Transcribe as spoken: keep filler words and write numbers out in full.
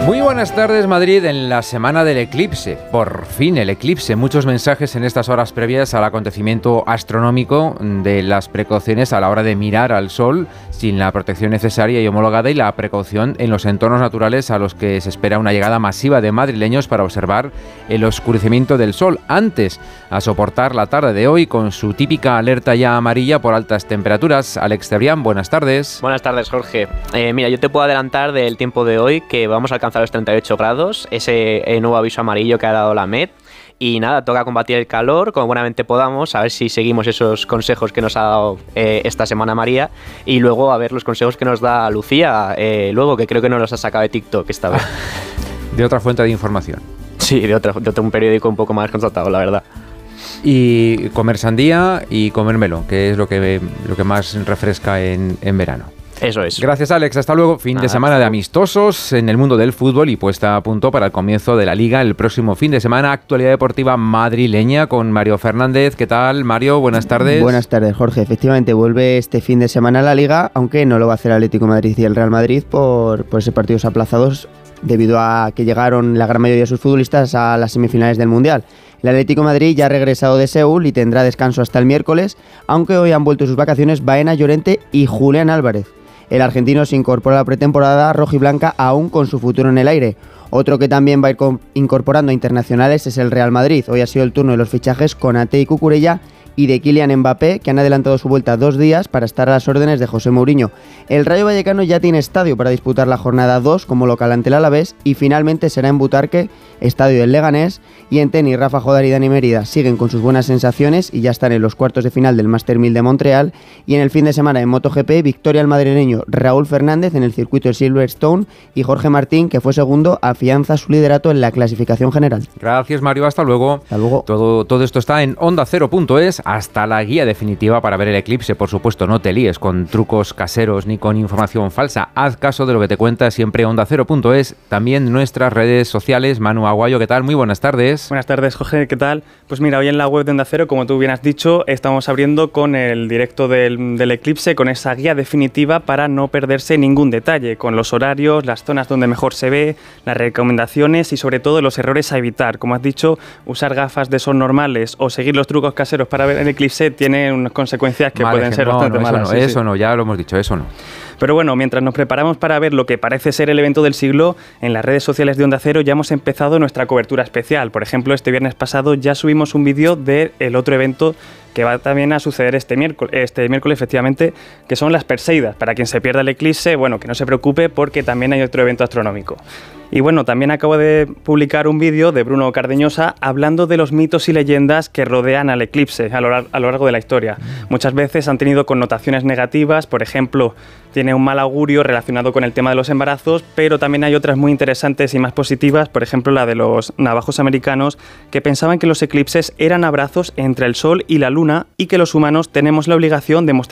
Muy buenas tardes, Madrid, en la semana del eclipse. Por fin el eclipse. Muchos mensajes en estas horas previas al acontecimiento astronómico de las precauciones a la hora de mirar al sol sin la protección necesaria y homologada, y la precaución en los entornos naturales a los que se espera una llegada masiva de madrileños para observar el oscurecimiento del sol antes a soportar la tarde de hoy con su típica alerta ya amarilla por altas temperaturas. Alex Cebrián, buenas tardes. Buenas tardes, Jorge. Eh, mira, yo te puedo adelantar del tiempo de hoy que vamos a alcanzar los treinta y ocho grados, ese eh, nuevo aviso amarillo que ha dado la Met. Y nada, toca combatir el calor como buenamente podamos, a ver si seguimos esos consejos que nos ha dado eh, esta semana María, y luego a ver los consejos que nos da Lucía, eh, luego, que creo que no los ha sacado de TikTok esta vez. De otra fuente de información. Sí, de, otra, de otro un periódico un poco más constatado, la verdad. Y comer sandía y comer melón, que es lo que, lo que más refresca en, en verano. Eso es. Gracias, Alex. Hasta luego. Fin Nada, de semana de amistosos en el mundo del fútbol y puesta a punto para el comienzo de la Liga el próximo fin de semana. Actualidad deportiva madrileña con Mario Fernández. ¿Qué tal, Mario? Buenas tardes. Buenas tardes, Jorge. Efectivamente, vuelve este fin de semana la Liga, aunque no lo va a hacer el Atlético de Madrid y el Real Madrid por, por esos partidos aplazados debido a que llegaron la gran mayoría de sus futbolistas a las semifinales del Mundial. El Atlético de Madrid ya ha regresado de Seúl y tendrá descanso hasta el miércoles, aunque hoy han vuelto sus vacaciones Baena Llorente y Julián Álvarez. El argentino se incorpora a la pretemporada rojiblanca aún con su futuro en el aire. Otro que también va a ir incorporando a internacionales es el Real Madrid. Hoy ha sido el turno de los fichajes Konaté y Cucurella y de Kylian Mbappé, que han adelantado su vuelta dos días para estar a las órdenes de José Mourinho. El Rayo Vallecano ya tiene estadio para disputar la jornada dos como local ante el Alavés, y finalmente será en Butarque, estadio del Leganés. Y en tenis, Rafa Jodar y Dani Mérida siguen con sus buenas sensaciones y ya están en los cuartos de final del Master mil de Montreal. Y en el fin de semana en MotoGP, victoria al madrileño Raúl Fernández en el circuito de Silverstone, y Jorge Martín, que fue segundo, afianza su liderato en la clasificación general. Gracias, Mario. Hasta luego. Hasta luego. Todo, todo esto está en onda cero punto es. Hasta la guía definitiva para ver el eclipse. Por supuesto, no te líes con trucos caseros ni con información falsa. Haz caso de lo que te cuenta siempre onda cero punto es. También nuestras redes sociales. Manu Aguayo, ¿qué tal? Muy buenas tardes. Buenas tardes, Jorge, ¿qué tal? Pues mira, hoy en la web de Onda Cero, como tú bien has dicho, estamos abriendo con el directo del, del eclipse, con esa guía definitiva para no perderse ningún detalle, con los horarios, las zonas donde mejor se ve, las recomendaciones y sobre todo los errores a evitar. Como has dicho, usar gafas de sol normales o seguir los trucos caseros para ver el eclipse tiene unas consecuencias que Vale, pueden ser no, bastante no, malas. Eso, no, sí, eso sí. no, ya lo hemos dicho, eso no. Pero bueno, mientras nos preparamos para ver lo que parece ser el evento del siglo, en las redes sociales de Onda Cero ya hemos empezado nuestra cobertura especial. Por ejemplo, este viernes pasado ya subimos un vídeo del otro evento que va también a suceder este miércoles, este miércoles, efectivamente, que son las Perseidas. Para quien se pierda el eclipse, bueno, que no se preocupe porque también hay otro evento astronómico. Y bueno, también acabo de publicar un vídeo de Bruno Cardeñosa hablando de los mitos y leyendas que rodean al eclipse a lo, lar- a lo largo de la historia. Muchas veces han tenido connotaciones negativas, por ejemplo, tiene un mal augurio relacionado con el tema de los embarazos, pero también hay otras muy interesantes y más positivas, por ejemplo la de los navajos americanos, que pensaban que los eclipses eran abrazos entre el sol y la luna y que los humanos tenemos la obligación de mostrar